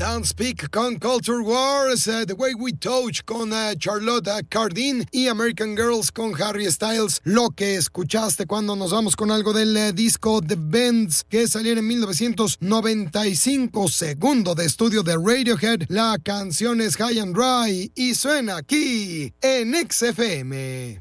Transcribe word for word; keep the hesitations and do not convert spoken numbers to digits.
Dance Peak con Culture Wars, uh, The Way We Touch con uh, Charlotte uh, Cardin y American Girls con Harry Styles. Lo que escuchaste cuando nos vamos con algo del uh, disco The Bends, que salió en mil novecientos noventa y cinco, segundo de estudio de Radiohead. La canción es High and Dry y suena aquí en X F M.